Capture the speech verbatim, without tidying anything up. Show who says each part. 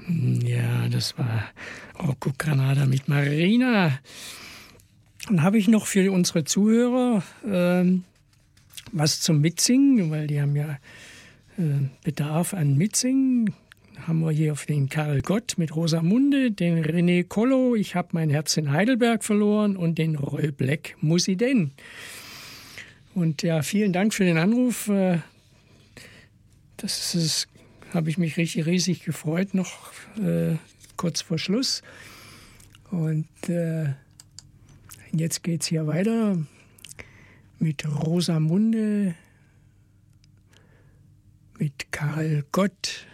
Speaker 1: Ja, das war Rocco Granata mit Marina. Dann habe ich noch für unsere Zuhörer äh, was zum Mitsingen, weil die haben ja äh, Bedarf an Mitsingen. Haben wir hier auf den Karel Gott mit Rosamunde, den René Collo, Ich habe mein Herz in Heidelberg verloren und den Roy Black, Muss i denn. Und ja, vielen Dank für den Anruf. Äh, das ist, habe ich mich richtig riesig gefreut, noch äh, kurz vor Schluss. Und äh, jetzt geht es hier weiter mit Rosamunde, mit Karel Gott.